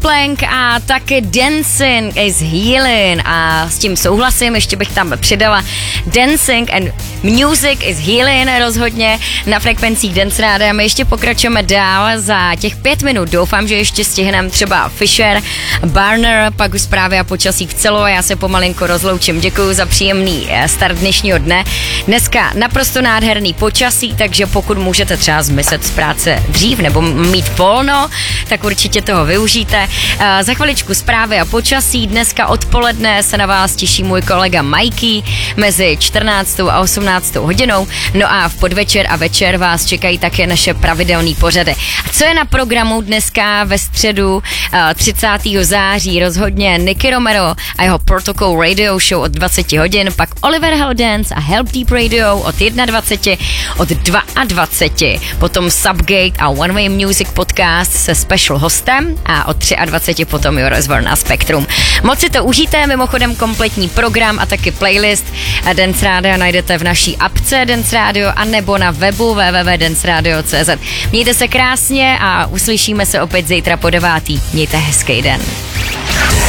Plank a taky Dancing is Healing a s tím souhlasím, ještě bych tam přidala Dancing and Music is Healing rozhodně na frekvencích Dance Rádia. My ještě pokračujeme dál za těch 5 minut. Doufám, že ještě stihneme třeba Fisher, Barner, pak už zprávy a počasí v celo a já se pomalinko rozloučím. Děkuji za příjemný start dnešního dne. Dneska naprosto nádherný počasí, takže pokud můžete třeba zmizet z práce dřív nebo mít volno, tak určitě toho využijte. Za chviličku zprávy a počasí. Dneska odpoledne se na vás těší můj kolega Mikey mezi 14. a 18. hodinou. No a v podvečer a večer vás čekají také naše pravidelné pořady. A co je na programu dneska ve středu 30. září? Rozhodně Nicky Romero a jeho Protocol Radio Show od 20 hodin, pak Oliver Heldens a Help Deep Radio od 21, od 22. Potom Subgate a One Way Music Podcast se special hostem a od 23 potom jo rozvor na Spektrum. Moc si to užijte, mimochodem kompletní program a taky playlist Dance Radio najdete v naší apce Dance Radio a nebo na webu www.danceradio.cz. Mějte se krásně a uslyšíme se opět zítra po 9. Mějte hezký den.